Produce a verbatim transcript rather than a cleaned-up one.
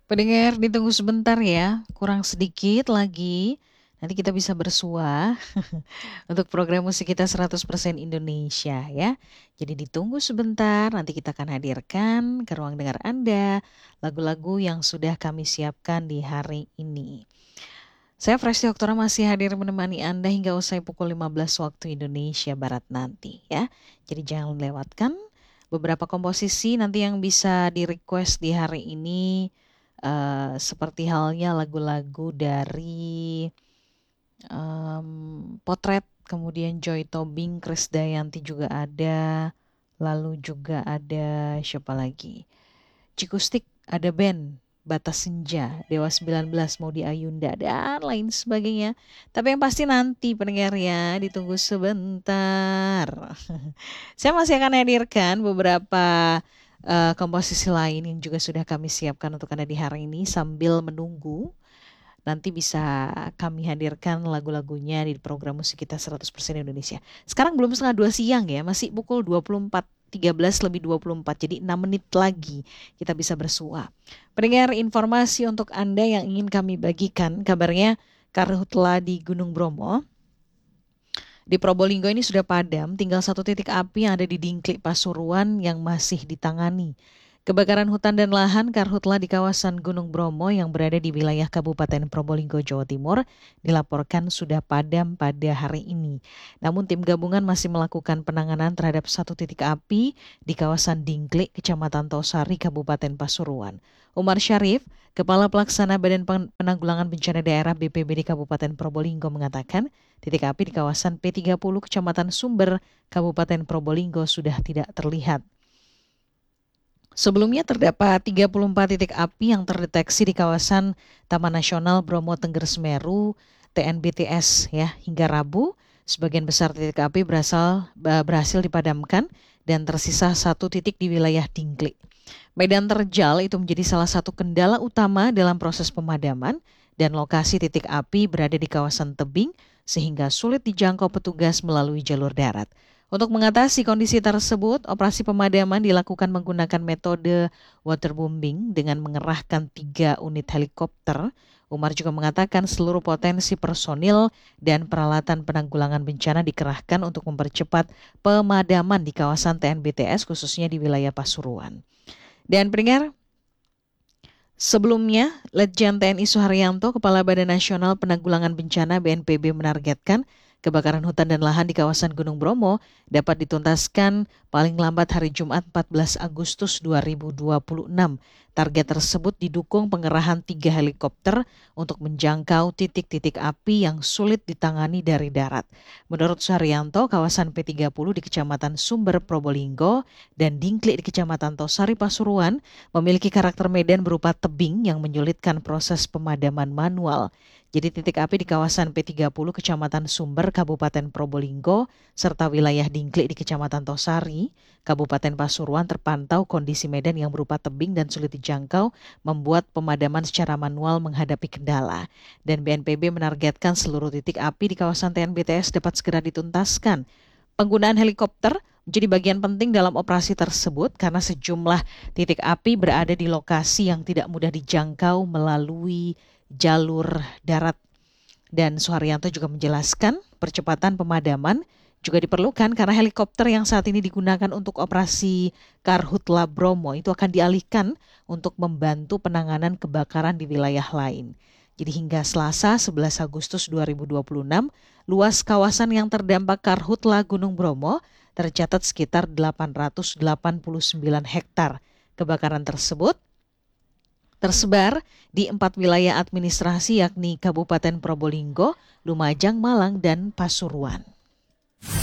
Pendengar ditunggu sebentar ya, kurang sedikit lagi. Nanti kita bisa bersua untuk program musik kita seratus persen Indonesia ya. Jadi ditunggu sebentar, nanti kita akan hadirkan ke ruang dengar Anda lagu-lagu yang sudah kami siapkan di hari ini. Saya Fresti Oktora masih hadir menemani Anda hingga usai pukul lima belas waktu Indonesia Barat nanti ya. Jadi jangan lewatkan beberapa komposisi nanti yang bisa di-request di hari ini. Eh, seperti halnya lagu-lagu dari em, Potret, kemudian Joy Tobing, Krisdayanti juga ada, lalu juga ada siapa lagi? Cikustik, ada band Batas Senja, Dewa sembilan belas, Maudi Ayunda, dan lain sebagainya. Tapi yang pasti nanti pendengar ya, ditunggu sebentar. Saya masih akan hadirkan beberapa eh, komposisi lain yang juga sudah kami siapkan untuk Anda di hari ini sambil menunggu. Nanti bisa kami hadirkan lagu-lagunya di program musik kita seratus persen Indonesia. Sekarang belum setengah dua siang ya, masih pukul dua puluh empat tiga belas lebih dua puluh empat, jadi enam menit lagi kita bisa bersua. Pendengar, informasi untuk Anda yang ingin kami bagikan, kabarnya karhutla di Gunung Bromo di Probolinggo ini sudah padam, tinggal satu titik api yang ada di Dingklik Pasuruan yang masih ditangani. Kebakaran hutan dan lahan karhutla di kawasan Gunung Bromo yang berada di wilayah Kabupaten Probolinggo, Jawa Timur dilaporkan sudah padam pada hari ini. Namun tim gabungan masih melakukan penanganan terhadap satu titik api di kawasan Dingklik, Kecamatan Tosari, Kabupaten Pasuruan. Umar Syarif, Kepala Pelaksana Badan Penanggulangan Bencana Daerah B P B D Kabupaten Probolinggo mengatakan, titik api di kawasan P tiga puluh Kecamatan Sumber, Kabupaten Probolinggo sudah tidak terlihat. Sebelumnya terdapat tiga puluh empat titik api yang terdeteksi di kawasan Taman Nasional Bromo Tengger Semeru T N B T S ya hingga Rabu. Sebagian besar titik api berasal berhasil dipadamkan dan tersisa satu titik di wilayah Dingklik. Medan terjal itu menjadi salah satu kendala utama dalam proses pemadaman dan lokasi titik api berada di kawasan tebing sehingga sulit dijangkau petugas melalui jalur darat. Untuk mengatasi kondisi tersebut, operasi pemadaman dilakukan menggunakan metode waterbombing dengan mengerahkan tiga unit helikopter. Umar juga mengatakan seluruh potensi personil dan peralatan penanggulangan bencana dikerahkan untuk mempercepat pemadaman di kawasan T N B T S khususnya di wilayah Pasuruan. Dan pendengar, sebelumnya, Letjen T N I Suharyanto, Kepala Badan Nasional Penanggulangan Bencana B N P B menargetkan kebakaran hutan dan lahan di kawasan Gunung Bromo dapat dituntaskan paling lambat hari Jumat empat belas Agustus dua ribu dua puluh enam. Target tersebut didukung pengerahan tiga helikopter untuk menjangkau titik-titik api yang sulit ditangani dari darat. Menurut Suharyanto, kawasan P tiga puluh di Kecamatan Sumber Probolinggo dan Dingklik di Kecamatan Tosari Pasuruan memiliki karakter medan berupa tebing yang menyulitkan proses pemadaman manual. Jadi titik api di kawasan P tiga puluh Kecamatan Sumber, Kabupaten Probolinggo, serta wilayah Dingklik di Kecamatan Tosari, Kabupaten Pasuruan terpantau kondisi medan yang berupa tebing dan sulit dijangkau, membuat pemadaman secara manual menghadapi kendala. Dan B N P B menargetkan seluruh titik api di kawasan T N B T S dapat segera dituntaskan. Penggunaan helikopter menjadi bagian penting dalam operasi tersebut karena sejumlah titik api berada di lokasi yang tidak mudah dijangkau melalui jalur darat. Dan Suharyanto juga menjelaskan percepatan pemadaman juga diperlukan karena helikopter yang saat ini digunakan untuk operasi Karhutla Bromo itu akan dialihkan untuk membantu penanganan kebakaran di wilayah lain. Jadi hingga Selasa sebelas Agustus dua ribu dua puluh enam, luas kawasan yang terdampak Karhutla Gunung Bromo tercatat sekitar delapan ratus delapan puluh sembilan hektar. Kebakaran tersebut tersebar di empat wilayah administrasi yakni Kabupaten Probolinggo, Lumajang, Malang, dan Pasuruan.